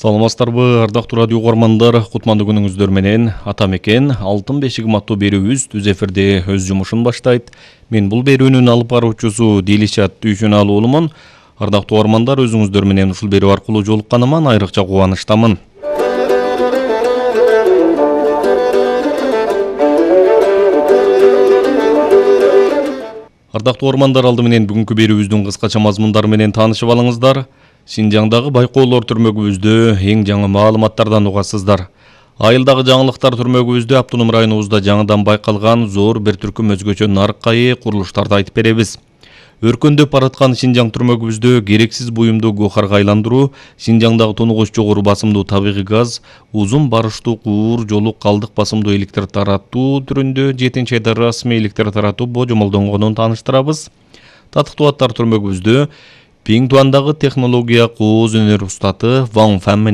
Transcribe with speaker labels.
Speaker 1: Саламатсыздарбы, ардактуу радио угармандар, кутмандуу күнүңүздөр менен ата мекен алтын бешигим аттуу берүүбүз түз эфирде өз жумушун баштайт. Мен бул берүүнүн алып баруучусу Дилишат Дүйшөналы уулумун. Ардактуу угармандар, өзүңүздөр менен ушул берүү аркылуу жолукканыма айрыкча кубанычтамын. Ардактуу угармандар, алды менен бүгүнкү берүүбүздүн кыскача мазмундары менен таанышып алыңыздар. Шинжаңдагы байкоолор түрмөгүбүздө эң жаңы маалыматтардан угасыздар. Айылдагы жаңылыктар түрмөгүбүздө автоном районубузда жаңыдан байкалган зор бир түркүм өзгөчө нарыккайы курулуштарды айтып беребиз. Өркөндөп бараткан Шинжаң түрмөгүбүздө керексиз буюмду гохарга айландыруу, Шинжаңдагы тунугуч жогору басымдуу табигый газ, узун барыштуу куур жолу калдык басымдуу электр таратуу түрүндө 7 айда расмий электр таратуу божомолдонгонун тааныштырабыз. Татыктуу аттар түрмөгүбүздө Пиңдуандагы технология кооз өнөр устаты Ван Фан